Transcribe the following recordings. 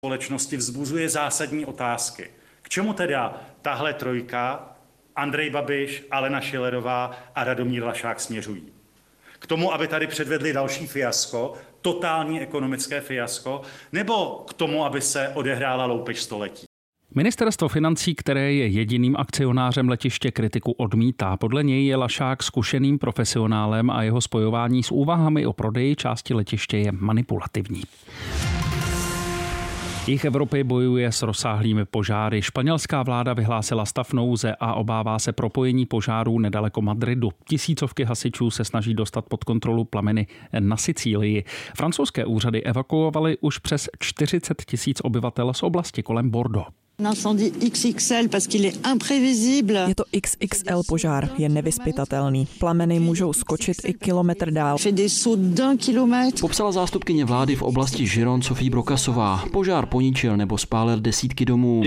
společnosti vzbuzuje zásadní otázky. K čemu teda tahle trojka, Andrej Babiš, Alena Schillerová a Radomír Lašák směřují? K tomu, aby tady předvedli další fiasko, totální ekonomické fiasko, nebo k tomu, aby se odehrála loupež století? Ministerstvo financí, které je jediným akcionářem letiště, kritiku odmítá. Podle něj je Lašák zkušeným profesionálem a jeho spojování s úvahami o prodeji části letiště je manipulativní. Jih Evropy bojuje s rozsáhlými požáry. Španělská vláda vyhlásila stav nouze a obává se propojení požárů nedaleko Madridu. Tisícovky hasičů se snaží dostat pod kontrolu plameny na Sicílii. Francouzské úřady evakuovaly už přes 40 000 obyvatel z oblasti kolem Bordeaux. Je to XXL požár, je nevyzpytatelný. Plameny můžou skočit i kilometr dál. Popsala zástupkyně vlády v oblasti Giron Sophie Brokasová. Požár poničil nebo spálil desítky domů.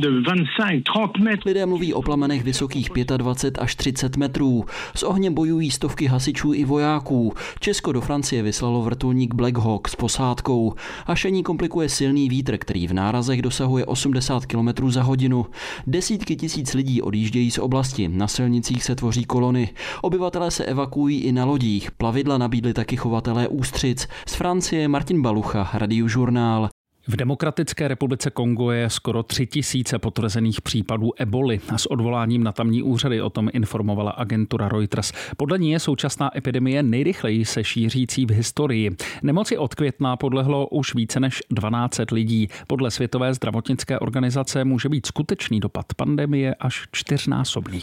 Lidé mluví o plamenech vysokých 25 až 30 metrů. S ohněm bojují stovky hasičů i vojáků. Česko do Francie vyslalo vrtulník Black Hawk s posádkou. Hašení komplikuje silný vítr, který v nárazech dosahuje 80 km za hodinu. Desítky tisíc lidí odjíždějí z oblasti, na silnicích se tvoří kolony. Obyvatelé se evakuují i na lodích, plavidla nabídli taky chovatelé ústřic. Z Francie Martin Balucha, Radiožurnál. V Demokratické republice Kongo je skoro 3 000 potvrzených případů eboli a s odvoláním na tamní úřady o tom informovala agentura Reuters. Podle ní je současná epidemie nejrychleji se šířící v historii. Nemoci od května podlehlo už více než 1200 lidí. Podle Světové zdravotnické organizace může být skutečný dopad pandemie až 4násobný.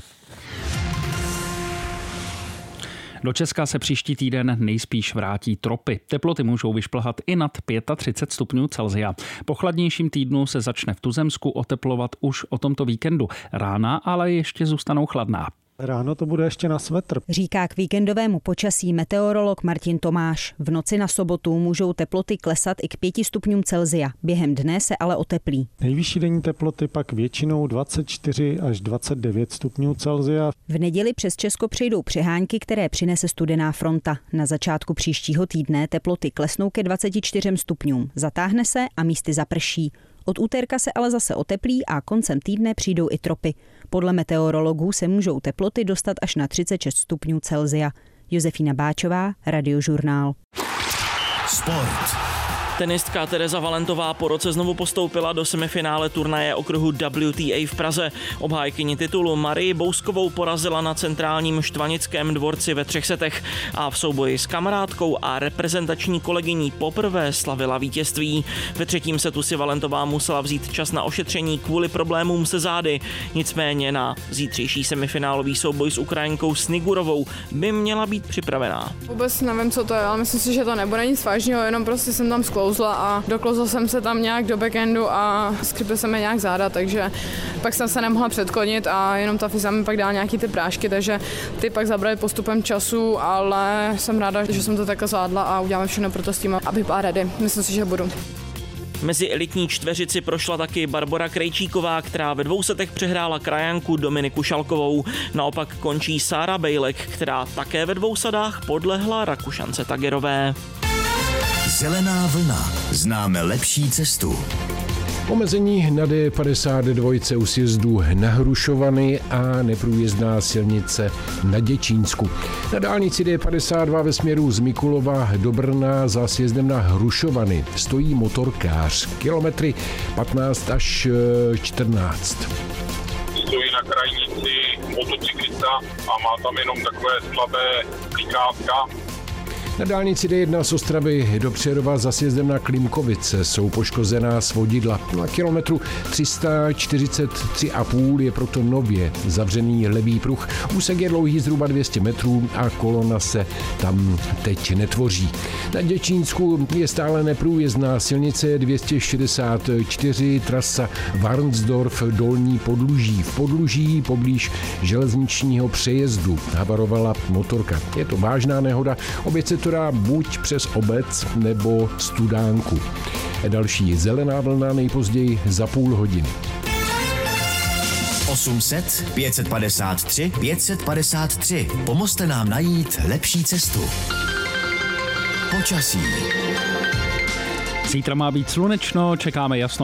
Do Česka se příští týden nejspíš vrátí tropy. Teploty můžou vyšplhat i nad 35 stupňů Celsia. Po chladnějším týdnu se začne v tuzemsku oteplovat už o tomto víkendu. Rána ale ještě zůstanou chladná. Ráno to bude ještě na svetr. Říká k víkendovému počasí meteorolog Martin Tomáš. V noci na sobotu můžou teploty klesat i k 5 stupňům Celsia. Během dne se ale oteplí. Nejvyšší denní teploty pak většinou 24 až 29 stupňů Celsia. V neděli přes Česko přejdou přehánky, které přinese studená fronta. Na začátku příštího týdne teploty klesnou ke 24 stupňům. Zatáhne se a místy zaprší. Od úterka se ale zase oteplí a koncem týdne přijdou i tropy. Podle meteorologů se můžou teploty dostat až na 36 stupňů Celsia. Josefína Báčová, Radiožurnál. Sport. Tenistka Tereza Valentová po roce znovu postoupila do semifinále turnaje okruhu WTA v Praze. Obhájkyni titulu Marii Bouskovou porazila na centrálním Štvanickém dvorci ve 3 setech a v souboji s kamarádkou a reprezentační kolegyní poprvé slavila vítězství. Ve 3. setu si Valentová musela vzít čas na ošetření kvůli problémům se zády. Nicméně na zítřejší semifinálový souboj s Ukrajinkou Snigurovou by měla být připravená. Vůbec nevím, co to je, ale myslím si, že to nebude nic vážného, jenom prostě jsem tam sklouzla a doklouzla jsem se tam nějak do backendu a skryply se mi nějak záda, takže pak jsem se nemohla předklonit a jenom ta fyzia mi pak dala nějaký ty prášky, takže ty pak zabrali postupem času, ale jsem ráda, že jsem to takhle zvládla a uděláme všechno pro to s tím, aby byla ready. Myslím si, že budu. Mezi elitní čtveřici prošla taky Barbora Krejčíková, která ve 2 setech přehrála krajanku Dominiku Šalkovou. Naopak končí Sára Bejlek, která také ve 2 sadách podlehla Rakušance Tagerové. Zelená vlna. Známe lepší cestu. Omezení na D52 u sjezdu na Hrušovany a neprůjezdná silnice na Děčínsku. Na dálnici D52 ve směru z Mikulova do Brna za sjezdem na Hrušovany stojí motorkář. Kilometry 15 až 14. Stojí na krajnici motocyklista a má tam jenom takové slabé klikávka. Na dálnici D1 z Ostravy do Přerova za sjezdem na Klimkovice jsou poškozená svodidla. Na kilometru 343,5 je proto nově zavřený levý pruh. Úsek je dlouhý zhruba 200 metrů a kolona se tam teď netvoří. Na Děčínsku je stále neprůjezdná silnice 264, trasa Varnsdorf Dolní Podluží. V Podluží poblíž železničního přejezdu havarovala motorka. Je to vážná nehoda, oběť se buď přes obec nebo Studánku. Další zelená vlna nejpozději za půl hodiny. 800 553 553. Pomozte nám najít lepší cestu. Počasí. Zítra má být slunečno, čekáme jasno.